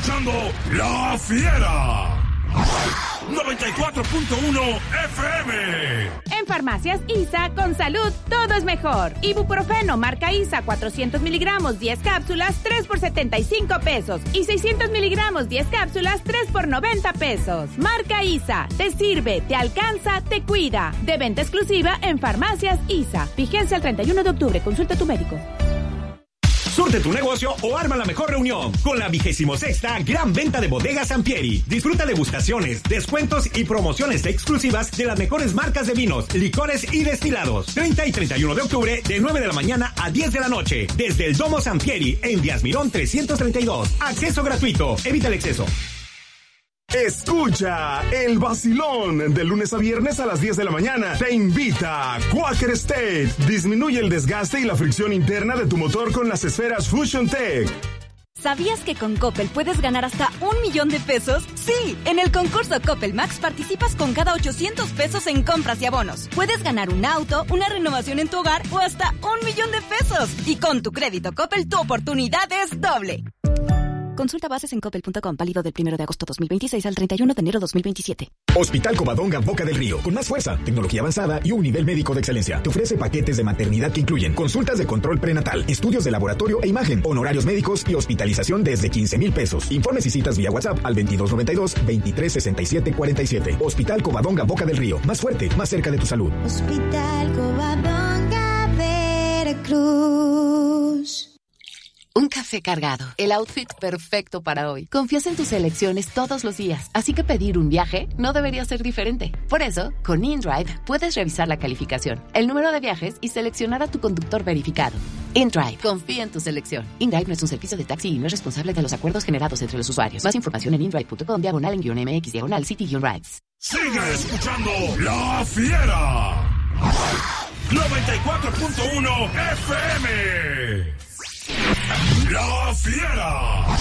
escuchando La Fiera. 94.1 FM. En Farmacias ISA, con salud, todo es mejor. Ibuprofeno, marca ISA, 400 miligramos, 10 cápsulas, 3 por 75 pesos. Y 600 miligramos, 10 cápsulas, 3 por 90 pesos. Marca ISA, te sirve, te alcanza, te cuida. De venta exclusiva en Farmacias ISA. Vigencia el 31 de octubre. Consulta a tu médico. Surte tu negocio o arma la mejor reunión con la 26ª Gran Venta de Bodegas Sampieri. Disfruta degustaciones, descuentos y promociones exclusivas de las mejores marcas de vinos, licores y destilados. 30 y 31 de octubre de 9 de la mañana a 10 de la noche. Desde el Domo Sampieri en Díaz Mirón 332. Acceso gratuito. Evita el exceso. Escucha el vacilón de lunes a viernes a las 10 de la mañana. Te invita Quaker State. Disminuye el desgaste y la fricción interna de tu motor con las esferas Fusion Tech. ¿Sabías que con Coppel puedes ganar hasta $1,000,000 de pesos? Sí, en el concurso Coppel Max participas con cada 800 pesos en compras y abonos. Puedes ganar un auto, una renovación en tu hogar o hasta $1,000,000 de pesos. Y con tu crédito Coppel, tu oportunidad es doble. Consulta bases en coppel.com, válido del 1 de agosto 2026 al 31 de enero 2027. Hospital Covadonga Boca del Río, con más fuerza, tecnología avanzada y un nivel médico de excelencia. Te ofrece paquetes de maternidad que incluyen consultas de control prenatal, estudios de laboratorio e imagen, honorarios médicos y hospitalización desde 15,000 pesos. Informes y citas vía WhatsApp al 2292-236747. Hospital Covadonga Boca del Río, más fuerte, más cerca de tu salud. Hospital Covadonga Veracruz. Un café cargado, el outfit perfecto para hoy. Confías en tus elecciones todos los días, así que pedir un viaje no debería ser diferente. Por eso, con InDrive puedes revisar la calificación, el número de viajes y seleccionar a tu conductor verificado. InDrive, confía en tu selección. InDrive no es un servicio de taxi y no es responsable de los acuerdos generados entre los usuarios. Más información en indrive.com/en-mx/rides. Sigue escuchando La Fiera. 94.1 FM. La Fiera.